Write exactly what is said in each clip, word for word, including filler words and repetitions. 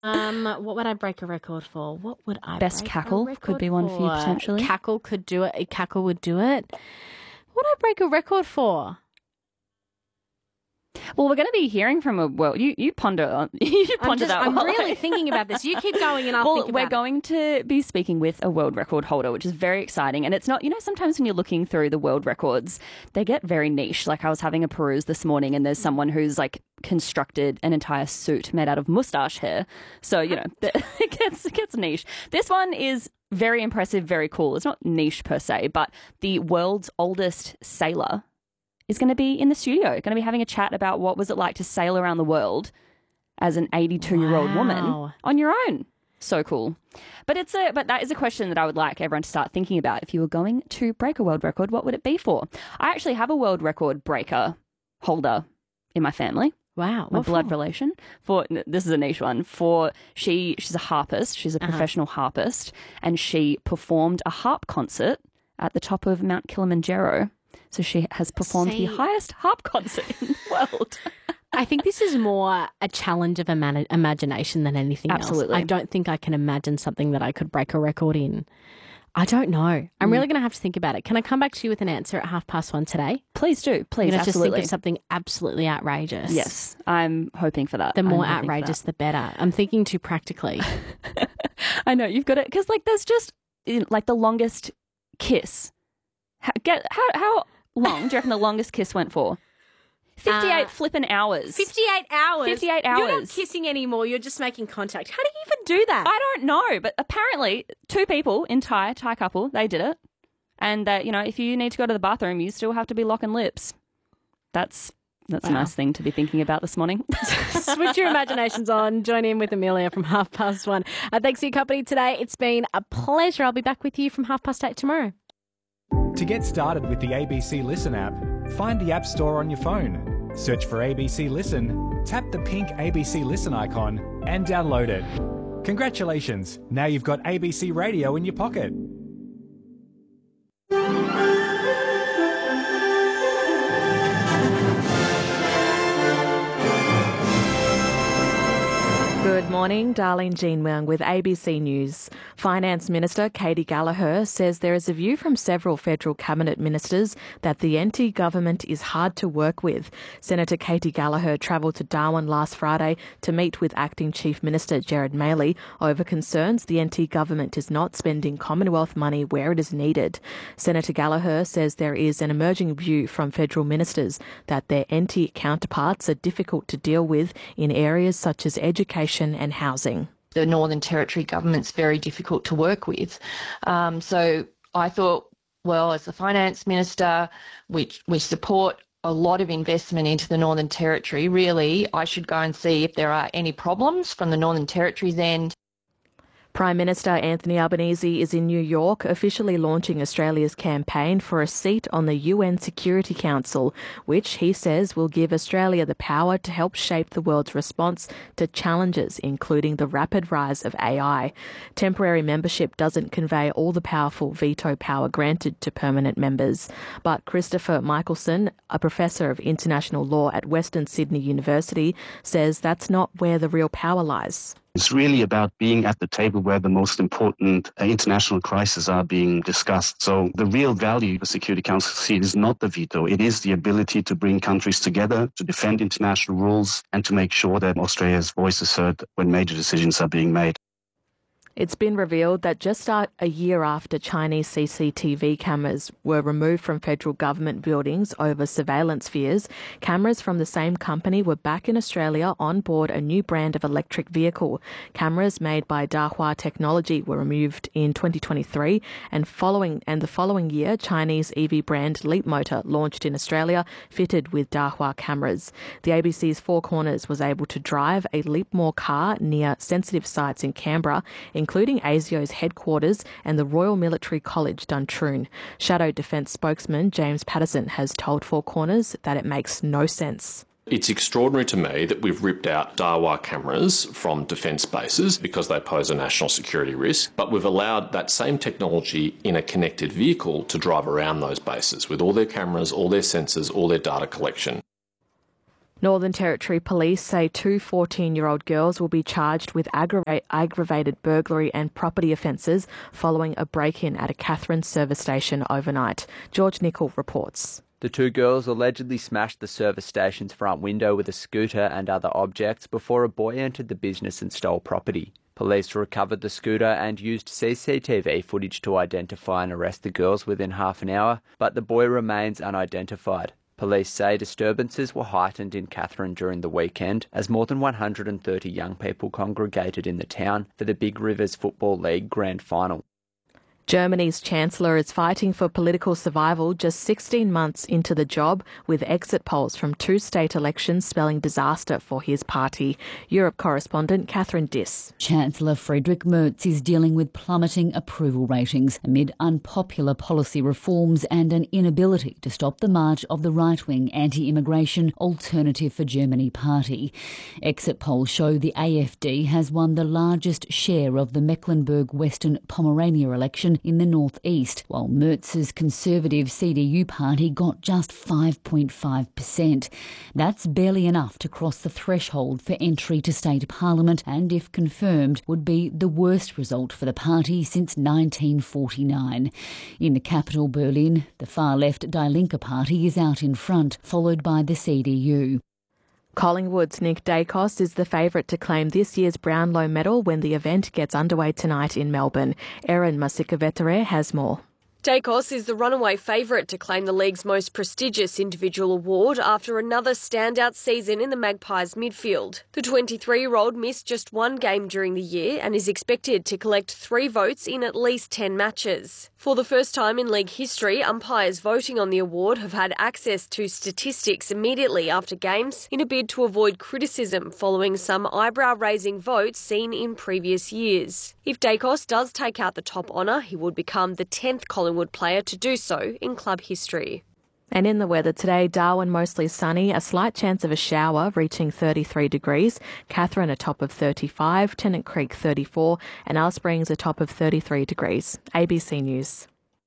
Um, what would I break a record for? What would I Best break cackle a record could be one for you potentially. Cackle could do it. Cackle would do it. What would I break a record for? Well, we're going to be hearing from a world. You you ponder on. You ponder I'm just, that. I'm one. really thinking about this. You keep going, and I'll well, think about we're it. going to be speaking with a world record holder, which is very exciting. And it's not, you know, sometimes when you're looking through the world records, they get very niche. Like I was having a peruse this morning, and there's someone who's like constructed an entire suit made out of moustache hair. So you know, it gets it gets niche. This one is very impressive, very cool. It's not niche per se, but the world's oldest sailor is going to be in the studio, going to be having a chat about what was it like to sail around the world as an eighty-two-year-old Wow. woman on your own. So cool. But it's a but that is a question that I would like everyone to start thinking about. If you were going to break a world record, what would it be for? I actually have a world record breaker holder in my family. Wow. My What blood for? relation. For this is a niche one. For she she's a harpist. She's a Uh-huh. professional harpist, and she performed a harp concert at the top of Mount Kilimanjaro. So she has performed See- the highest harp concert in the world. I think this is more a challenge of ima- imagination than anything Absolutely. else. I don't think I can imagine something that I could break a record in. I don't know. I'm Mm. really going to have to think about it. Can I come back to you with an answer at half past one today? Please do. Please, I'm going to just absolutely. think of something absolutely outrageous. Yes, I'm hoping for that. The I'm more hoping for outrageous, the better. I'm thinking too practically. that. I know, you've got it. Because, like, there's just, you know, like, the longest kiss. How, get, how, how long do you reckon the longest kiss went for? fifty-eight Uh, flippin' hours. fifty-eight hours. fifty-eight You're not hours. kissing anymore. You're just making contact. How do you even do that? I don't know, but apparently two people in Thai, Thai couple, they did it. And that, you know, if you need to go to the bathroom, you still have to be locking lips. That's that's a Wow. nice thing to be thinking about this morning. Switch your imaginations on. Join in with Amelia from half past one. Uh, thanks for your company today. It's been a pleasure. I'll be back with you from half past eight tomorrow. To get started with the A B C Listen app, find the App Store on your phone. Search for A B C Listen, tap the pink A B C Listen icon, and download it. Congratulations, now you've got A B C Radio in your pocket. Good morning, Darlene Jean Wang with A B C News. Finance Minister Katie Gallagher says there is a view from several federal cabinet ministers that the N T government is hard to work with. Senator Katie Gallagher travelled to Darwin last Friday to meet with Acting Chief Minister Gerard Maley over concerns the N T government is not spending Commonwealth money where it is needed. Senator Gallagher says there is an emerging view from federal ministers that their N T counterparts are difficult to deal with in areas such as education and housing. The Northern Territory government's very difficult to work with. Um, so I thought, well, as the Finance Minister, which we support a lot of investment into the Northern Territory, really I should go and see if there are any problems from the Northern Territory's end. Prime Minister Anthony Albanese is in New York, officially launching Australia's campaign for a seat on the U N Security Council, which he says will give Australia the power to help shape the world's response to challenges, including the rapid rise of A I. Temporary membership doesn't convey all the powerful veto power granted to permanent members. But Christopher Michelson, a professor of international law at Western Sydney University, says that's not where the real power lies. It's really about being at the table where the most important uh, international crises are being discussed. So the real value of the Security Council seat is not the veto. It is the ability to bring countries together, to defend international rules, and to make sure that Australia's voice is heard when major decisions are being made. It's been revealed that just a year after Chinese C C T V cameras were removed from federal government buildings over surveillance fears, cameras from the same company were back in Australia on board a new brand of electric vehicle. Cameras made by Dahua Technology were removed in twenty twenty-three, and following and the following year, Chinese E V brand Leapmotor launched in Australia, fitted with Dahua cameras. The A B C's Four Corners was able to drive a Leapmore car near sensitive sites in Canberra, including ASIO's headquarters and the Royal Military College Duntroon. Shadow Defence spokesman James Patterson has told Four Corners that it makes no sense. It's extraordinary to me that we've ripped out Dahua cameras from defence bases because they pose a national security risk, but we've allowed that same technology in a connected vehicle to drive around those bases with all their cameras, all their sensors, all their data collection. Northern Territory Police say two fourteen-year-old girls will be charged with aggrava- aggravated burglary and property offences following a break-in at a Katherine service station overnight. George Nicol reports. The two girls allegedly smashed the service station's front window with a scooter and other objects before a boy entered the business and stole property. Police recovered the scooter and used C C T V footage to identify and arrest the girls within half an hour, but the boy remains unidentified. Police say disturbances were heightened in Katherine during the weekend as more than one hundred thirty young people congregated in the town for the Big Rivers Football League Grand Final. Germany's Chancellor is fighting for political survival just sixteen months into the job, with exit polls from two state elections spelling disaster for his party. Europe correspondent Catherine Diss. Chancellor Friedrich Merz is dealing with plummeting approval ratings amid unpopular policy reforms and an inability to stop the march of the right-wing anti-immigration Alternative for Germany party. Exit polls show the A F D has won the largest share of the Mecklenburg-Western Pomerania election in the northeast, while Merz's Conservative C D U party got just five point five percent. That's barely enough to cross the threshold for entry to state parliament and, if confirmed, would be the worst result for the party since nineteen forty-nine. In the capital, Berlin, the far-left Die Linke party is out in front, followed by the C D U. Collingwood's Nick Dacos is the favourite to claim this year's Brownlow medal when the event gets underway tonight in Melbourne. Erin Masikavetere has more. Dacos is the runaway favourite to claim the league's most prestigious individual award after another standout season in the Magpies midfield. The twenty-three-year-old missed just one game during the year and is expected to collect three votes in at least ten matches. For the first time in league history, umpires voting on the award have had access to statistics immediately after games in a bid to avoid criticism following some eyebrow-raising votes seen in previous years. If Dacos does take out the top honour, he would become the tenth Collingwood player to do so in club history. And in the weather today, Darwin mostly sunny, a slight chance of a shower reaching thirty-three degrees, Katherine a top of thirty-five, Tennant Creek thirty-four, and Alice Springs a top of thirty-three degrees. A B C News.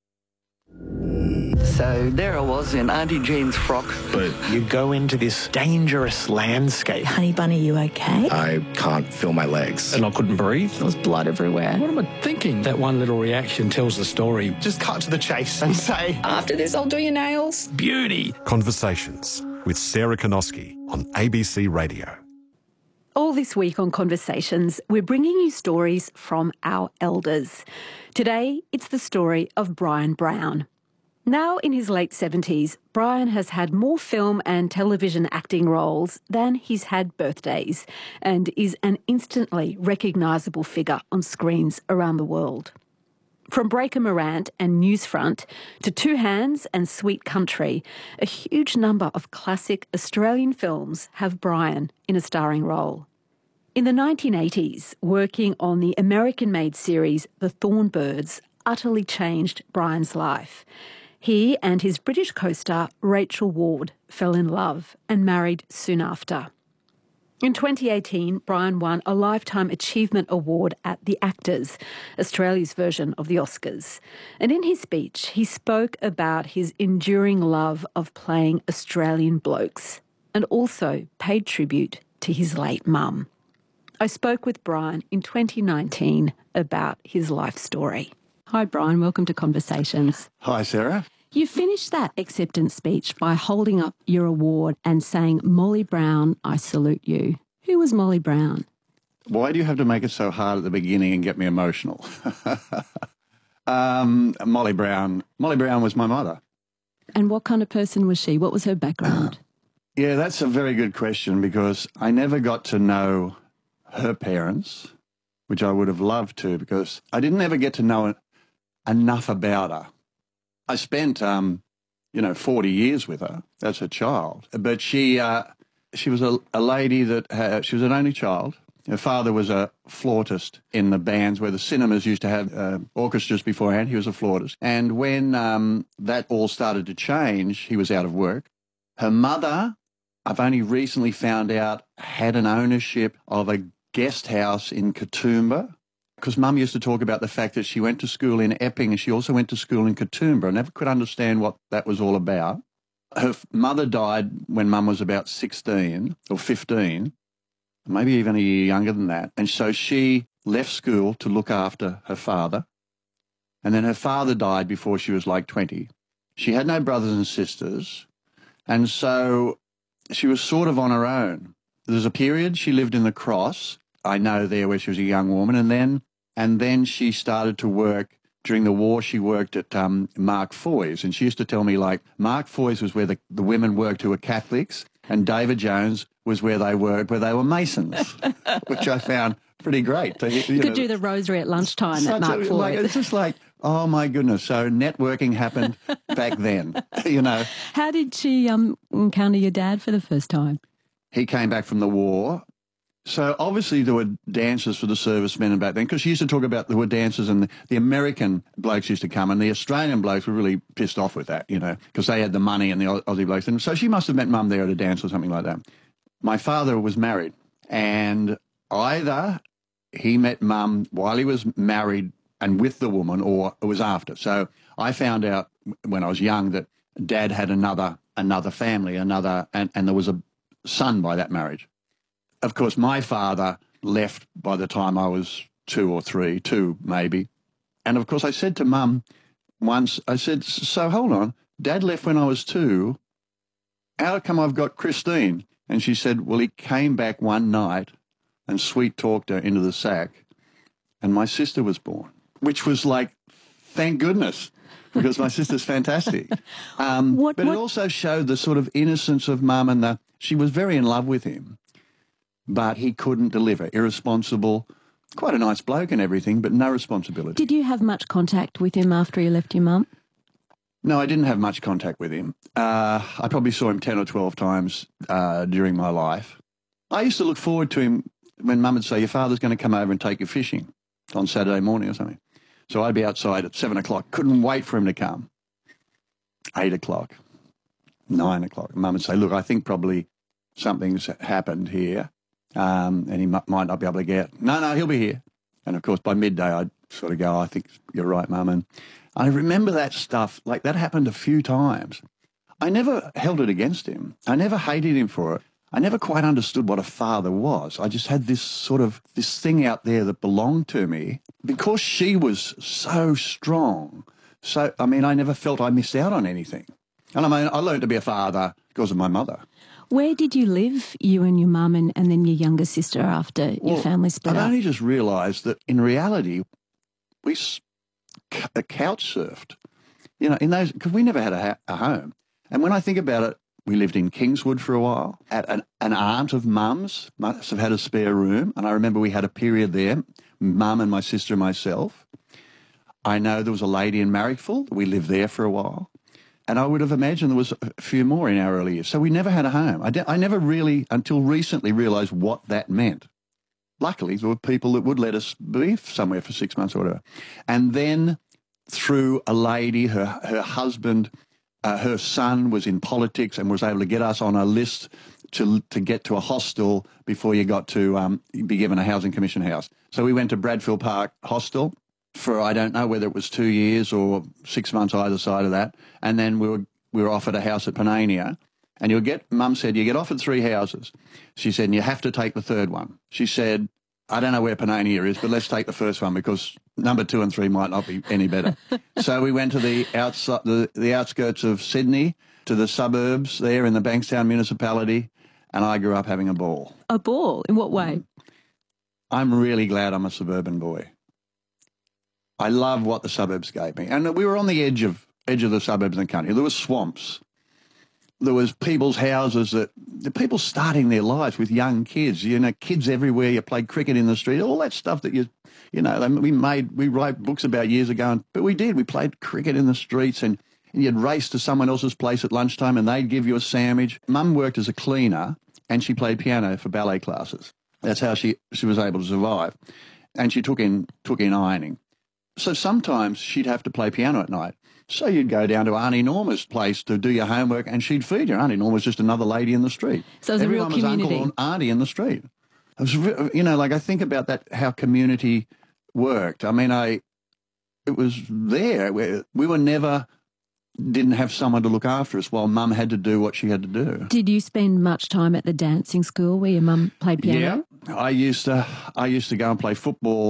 So there I was in Auntie Jean's frock. But you go into this dangerous landscape. Honey Bunny, you okay? I can't feel my legs. And I couldn't breathe. There was blood everywhere. What am I thinking? That one little reaction tells the story. Just cut to the chase and say, after this, I'll do your nails. Beauty. Conversations with Sarah Konoski on A B C Radio. All this week on Conversations, we're bringing you stories from our elders. Today, it's the story of Brian Brown. Now in his late seventies, Brian has had more film and television acting roles than he's had birthdays and is an instantly recognisable figure on screens around the world. From Breaker Morant and Newsfront to Two Hands and Sweet Country, a huge number of classic Australian films have Brian in a starring role. In the nineteen eighties, working on the American-made series The Thornbirds utterly changed Brian's life. He and his British co-star Rachel Ward fell in love and married soon after. In twenty eighteen, Brian won a Lifetime Achievement Award at the Actors, Australia's version of the Oscars. And in his speech, he spoke about his enduring love of playing Australian blokes and also paid tribute to his late mum. I spoke with Brian in twenty nineteen about his life story. Hi, Brian. Welcome to Conversations. Hi, Sarah. You finished that acceptance speech by holding up your award and saying, Molly Brown, I salute you. Who was Molly Brown? Why do you have to make it so hard at the beginning and get me emotional? um, Molly Brown. Molly Brown was my mother. And what kind of person was she? What was her background? Yeah, that's a very good question because I never got to know her parents, which I would have loved to because I didn't ever get to know enough about her. I spent, um, you know, forty years with her as a child, but she uh, she was a, a lady that had, she was an only child. Her father was a flautist in the bands where the cinemas used to have uh, orchestras beforehand. He was a flautist. And when um, that all started to change, he was out of work. Her mother, I've only recently found out, had an ownership of a guest house in Katoomba. Because Mum used to talk about the fact that she went to school in Epping and she also went to school in Katoomba. I never could understand what that was all about. Her mother died when Mum was about sixteen or fifteen, maybe even a year younger than that. And so she left school to look after her father. And then her father died before she was like twenty. She had no brothers and sisters. And so she was sort of on her own. There's a period she lived in the Cross, I know there, where she was a young woman. And then and then she started to work. During the war, she worked at um, Mark Foy's. And she used to tell me, like, Mark Foy's was where the, the women worked who were Catholics, and David Jones was where they worked, where they were Masons, which I found pretty great. To, you you could know, do the rosary at lunchtime at Mark Foy's. Like, it's just like, oh, my goodness. So networking happened back then, you know. How did she um, encounter your dad for the first time? He came back from the war. So obviously there were dancers for the servicemen and back then, because she used to talk about there were dancers, and the, the American blokes used to come, and the Australian blokes were really pissed off with that, you know, because they had the money and the Aussie blokes. And so she must have met Mum there at a dance or something like that. My father was married, and either he met Mum while he was married and with the woman, or it was after. So I found out when I was young that Dad had another another family, another, and, and there was a son by that marriage. Of course, my father left by the time I was two or three, two maybe. And of course, I said to Mum once, I said, so hold on, Dad left when I was two. How come I've got Christine? And she said, well, he came back one night and sweet-talked her into the sack, and my sister was born, which was like, thank goodness, because my sister's fantastic. Um, what, but what? It also showed the sort of innocence of Mum, and the, she was very in love with him. But he couldn't deliver, irresponsible, quite a nice bloke and everything, but no responsibility. Did you have much contact with him after you left your mum? No, I didn't have much contact with him. Uh, I probably saw him ten or twelve times uh, during my life. I used to look forward to him when Mum would say, your father's going to come over and take you fishing on Saturday morning or something. So I'd be outside at seven o'clock, couldn't wait for him to come. Eight o'clock, nine o'clock. Mum would say, look, I think probably something's happened here. Um, and he m- might not be able to get, no, no, he'll be here. And, of course, by midday, I'd sort of go, I think you're right, Mum. And I remember that stuff, like that happened a few times. I never held it against him. I never hated him for it. I never quite understood what a father was. I just had this sort of, this thing out there that belonged to me. Because she was so strong, so, I mean, I never felt I missed out on anything. And I mean, I learned to be a father because of my mother. Where did you live, you and your mum and, and then your younger sister, after well, your family split I've up? I only just realised that in reality, we s- c- couch surfed. You know, in those, because we never had a, ha- a home. And when I think about it, we lived in Kingswood for a while. At an, an aunt of Mum's must have had a spare room. And I remember we had a period there, Mum and my sister and myself. I know there was a lady in Marrickville. We lived there for a while. And I would have imagined there was a few more in our early years. So we never had a home. I, de- I never really, until recently, realised what that meant. Luckily, there were people that would let us be somewhere for six months or whatever. And then through a lady, her, her husband, uh, her son was in politics and was able to get us on a list to to get to a hostel before you got to um, be given a Housing Commission house. So we went to Bradfield Park Hostel for, I don't know whether it was two years or six months either side of that. And then we were we were offered a house at Panania. And you'll get, Mum said, you get offered three houses. She said, and you have to take the third one. She said, I don't know where Panania is, but let's take the first one because number two and three might not be any better. So we went to the, outside, the, the outskirts of Sydney, to the suburbs there in the Bankstown municipality, and I grew up having a ball. A ball? In what way? I'm really glad I'm a suburban boy. I love what the suburbs gave me. And we were on the edge of edge of the suburbs in the country. There were swamps. There was people's houses that, the people starting their lives with young kids, you know, kids everywhere. You played cricket in the street, all that stuff that you, you know, we made, we wrote books about years ago, and, but we did. We played cricket in the streets, and, and you'd race to someone else's place at lunchtime and they'd give you a sandwich. Mum worked as a cleaner and she played piano for ballet classes. That's how she, she was able to survive. And she took in, took in ironing. So sometimes she'd have to play piano at night. So you'd go down to Auntie Norma's place to do your homework and she'd feed you. Auntie Norma was just another lady in the street. So it was Everyone a real community. was uncle and auntie in the street. It was, re- you know, like I think about that, how community worked. I mean, I, it was there. We, we were never didn't have someone to look after us while Mum had to do what she had to do. Did you spend much time at the dancing school where your mum played piano? Yeah, I used to. I used to go and play football